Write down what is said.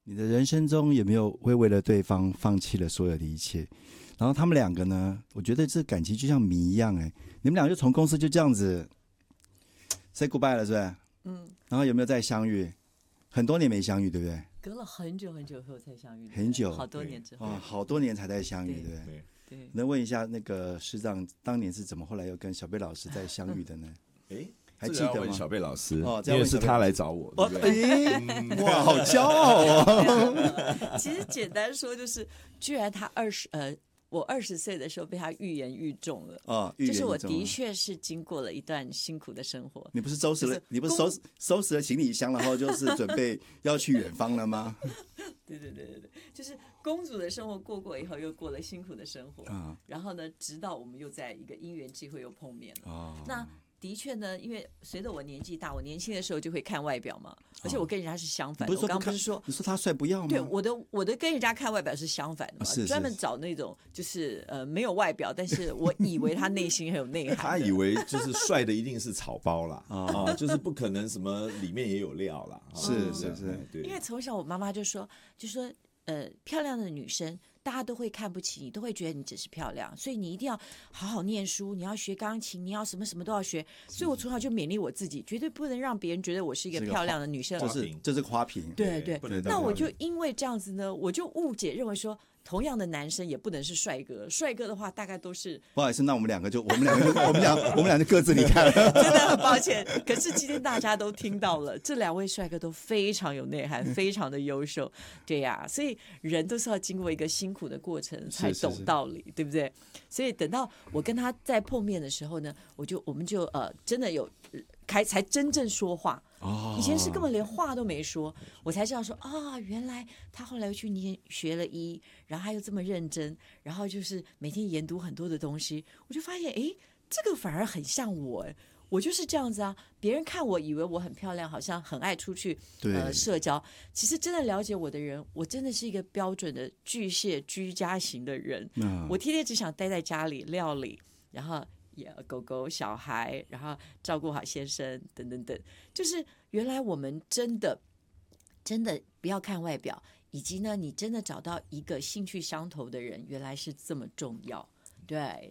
你的人生中有没有会为了对方放弃了所有的一切？然后他们两个呢，我觉得这感情就像谜一样，你们两个就从公司就这样子 say goodbye 了，是不是？然后有没有再相遇？很多年没相遇，对不对？ 隔了很久很久后才相遇， 很久， 好多年之后， 好多年才在相遇，对不对？ 对。 能问一下那个师长，当年是怎么后来又跟小贝老师再相遇的呢？还记得吗？ 小贝老师因为是他来找我。 哇，好骄傲哦！ 其实简单说就是，居然他我20岁的时候被他预言预中了就是我的确是经过了一段辛苦的生活。 你不是收拾了，你不是收拾了行李箱，然后就是准备要去远方了吗？ 对，就是公主的生活过以后，又过了辛苦的生活然后呢，直到我们又在一个因缘际会又碰面了那的确呢，因为随着我年纪大，我年轻的时候就会看外表嘛，而且我跟人家是相反的。我刚不是说你说他帅不要吗？ 对，我的跟人家看外表是相反的嘛，专门找那种就是没有外表，但是我以为他内心很有内涵。 他以为就是帅的一定是草包啦就是不可能什么里面也有料啦。 是， 对。 因为从小我妈妈就说漂亮的女生大家都会看不起你，都会觉得你只是漂亮，所以你一定要好好念书，你要学钢琴，你要什么什么都要学。所以我从小就勉励我自己，绝对不能让别人觉得我是一个漂亮的女生。 这是花瓶。 对，那我就因为这样子呢，我就误解认为说，同样的男生也不能是帅哥，帅哥的话大概都是。 不好意思，那我们俩就各自离开了。 真的很抱歉，可是今天大家都听到了，这2位帅哥都非常有内涵，非常的优秀。对呀，所以人都是要经过一个辛苦的过程才懂道理，对不对？所以等到我跟他再碰面的时候呢，我们就真的有才真正说话。以前是根本连话都没说，我才知道说原来他后来又去学了医，然后他又这么认真，然后就是每天研读很多的东西，我就发现这个反而很像我我就是这样子啊，别人看我以为我很漂亮，好像很爱出去社交，其实真的了解我的人，我真的是一个标准的巨蟹居家型的人我天天只想待在家里料理，然后狗狗小孩，然后照顾好先生等等等，就是原来我们真的不要看外表，以及呢你真的找到一个兴趣相投的人，原来是这么重要。对，